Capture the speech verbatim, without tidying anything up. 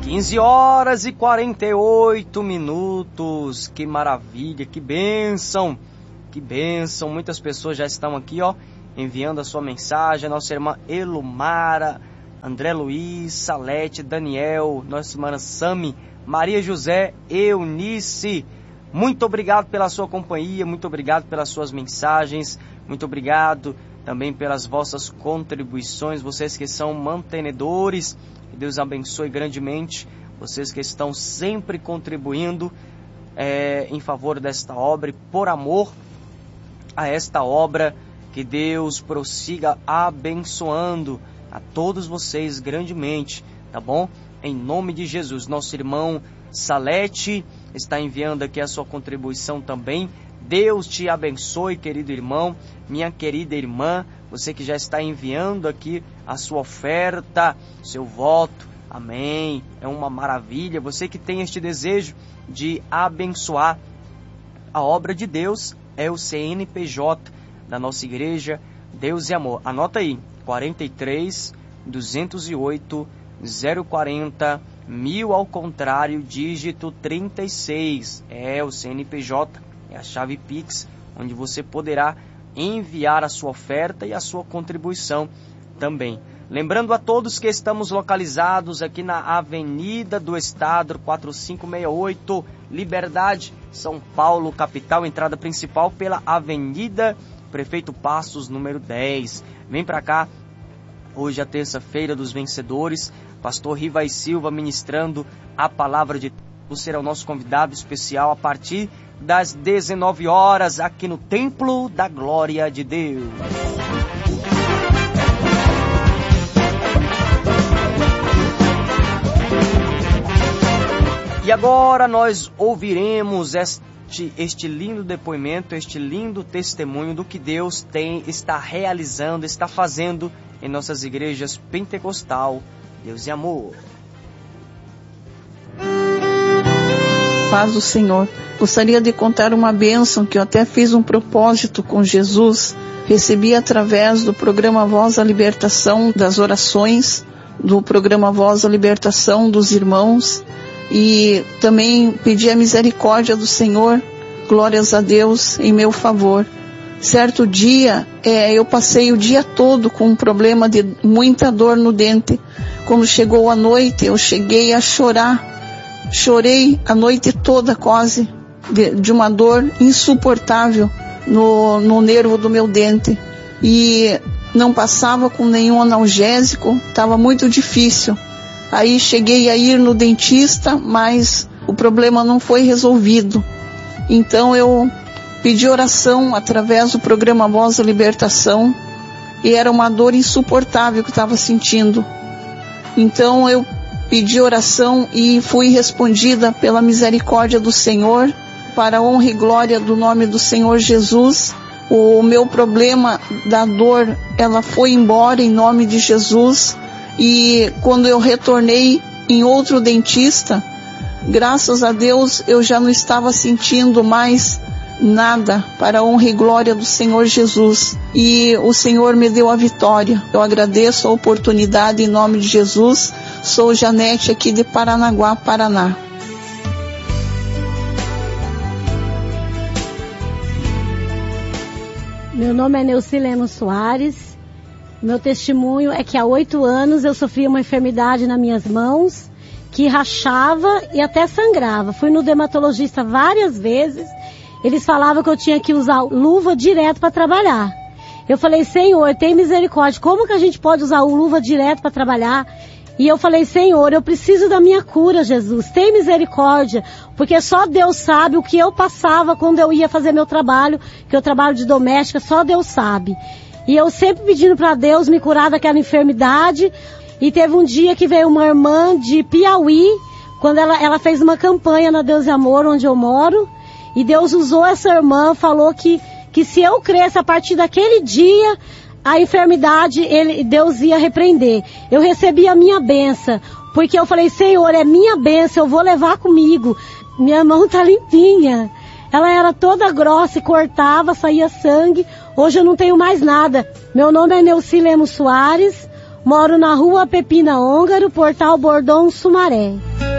quinze horas e quarenta e oito minutos. Que maravilha, que bênção, que bênção. Muitas pessoas já estão aqui, ó, enviando a sua mensagem. Nossa irmã Elumara, André Luiz, Salete, Daniel, nossa irmã Sami, Maria José, Eunice. Muito obrigado pela sua companhia, muito obrigado pelas suas mensagens, muito obrigado também pelas vossas contribuições, vocês que são mantenedores. Que Deus abençoe grandemente vocês que estão sempre contribuindo é, em favor desta obra e por amor a esta obra. Que Deus prossiga abençoando a todos vocês grandemente, tá bom? Em nome de Jesus. Nosso irmão Salete está enviando aqui a sua contribuição também. Deus te abençoe, querido irmão, minha querida irmã, você que já está enviando aqui a sua oferta, seu voto, amém, é uma maravilha. Você que tem este desejo de abençoar a obra de Deus, é o C N P J da nossa igreja, Deus e Amor. Anota aí, quarenta e três, duzentos e oito, zero quarenta, mil ao contrário, dígito trinta e seis, é o C N P J, é a chave Pix, onde você poderá enviar a sua oferta e a sua contribuição também. Lembrando a todos que estamos localizados aqui na Avenida do Estado, quatro cinco seis oito, Liberdade, São Paulo, capital, entrada principal pela Avenida Prefeito Passos, número dez. Vem para cá, hoje é a terça-feira dos vencedores, pastor Rivai Silva ministrando a palavra de Deus, será o nosso convidado especial a partir das dezenove horas aqui no Templo da Glória de Deus. E agora nós ouviremos este, este lindo depoimento, este lindo testemunho do que Deus tem, está realizando, está fazendo em nossas igrejas pentecostal, Deus e Amor. Paz do Senhor. Gostaria de contar uma bênção que eu até fiz um propósito com Jesus. Recebi através do programa Voz da Libertação, das orações, do programa Voz da Libertação dos irmãos. E também pedi a misericórdia do Senhor, glórias a Deus, em meu favor. Certo dia, é, eu passei o dia todo com um problema de muita dor no dente. Quando chegou a noite, eu cheguei a chorar. Chorei a noite toda quase, de, de uma dor insuportável no, no nervo do meu dente. E não passava com nenhum analgésico, estava muito difícil. Aí cheguei a ir no dentista, mas o problema não foi resolvido. Então eu pedi oração através do programa Voz da Libertação, e era uma dor insuportável que eu estava sentindo. Então eu pedi oração e fui respondida pela misericórdia do Senhor, para a honra e glória do nome do Senhor Jesus. O meu problema da dor, ela foi embora em nome de Jesus. E quando eu retornei em outro dentista, graças a Deus eu já não estava sentindo mais nada, para a honra e glória do Senhor Jesus. E o Senhor me deu a vitória. Eu agradeço a oportunidade em nome de Jesus. Sou Janete aqui de Paranaguá, Paraná. Meu nome é Neuci Lemos Soares. Meu testemunho é que há oito anos eu sofria uma enfermidade nas minhas mãos, que rachava e até sangrava. Fui no dermatologista várias vezes. Eles falavam que eu tinha que usar luva direto para trabalhar. Eu falei, Senhor, tem misericórdia. Como que a gente pode usar luva direto para trabalhar? E eu falei, Senhor, eu preciso da minha cura, Jesus. Tem misericórdia. Porque só Deus sabe o que eu passava quando eu ia fazer meu trabalho, que eu trabalho de doméstica, só Deus sabe. E eu sempre pedindo para Deus me curar daquela enfermidade. E teve um dia que veio uma irmã de Piauí, quando ela, ela fez uma campanha na Deus e Amor, onde eu moro. E Deus usou essa irmã, falou que, que se eu cresce a partir daquele dia, a enfermidade, ele, Deus ia repreender. Eu recebi a minha bênção, porque eu falei, Senhor, é minha bênção, eu vou levar comigo. Minha mão tá limpinha. Ela era toda grossa e cortava, saía sangue. Hoje eu não tenho mais nada. Meu nome é Neuci Lemos Soares. Moro na rua Pepina Húngaro, Portal Bordão, Sumaré.